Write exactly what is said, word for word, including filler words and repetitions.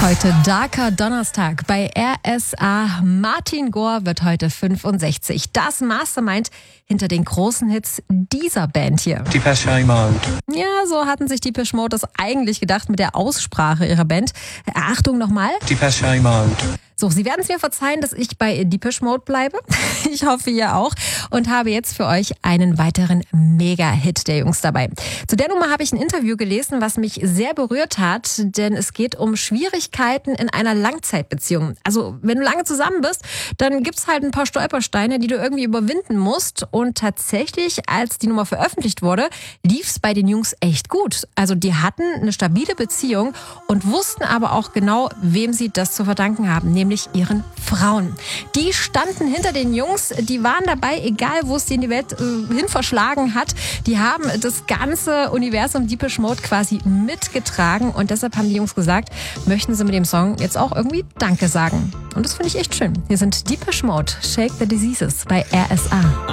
Heute Darker Donnerstag bei R S A. Martin Gore wird heute fünfundsechzig. Das Mastermind hinter den großen Hits dieser Band hier. Depeche Mode. Ja, so hatten sich Depeche Mode das eigentlich gedacht mit der Aussprache ihrer Band. Achtung nochmal. Depeche Mode. So, Sie werden es mir verzeihen, dass ich bei Depeche Mode bleibe. Ich hoffe, ihr auch. Und habe jetzt für euch einen weiteren Mega-Hit der Jungs dabei. Zu der Nummer habe ich ein Interview gelesen, was mich sehr berührt hat, denn es geht um Schwierigkeiten in einer Langzeitbeziehung. Also, wenn du lange zusammen bist, dann gibt's halt ein paar Stolpersteine, die du irgendwie überwinden musst. Und tatsächlich, als die Nummer veröffentlicht wurde, lief's bei den Jungs echt gut. Also, die hatten eine stabile Beziehung und wussten aber auch genau, wem sie das zu verdanken haben, nämlich ihren Frauen. Die standen hinter den Jungs, die waren dabei, egal wo es die in die Welt äh, hin verschlagen hat. Die haben das ganze Universum Depeche Mode quasi mitgetragen und deshalb haben die Jungs gesagt, möchten sie mit dem Song jetzt auch irgendwie Danke sagen. Und das finde ich echt schön. Hier sind Depeche Mode, Shake the Diseases bei R S A.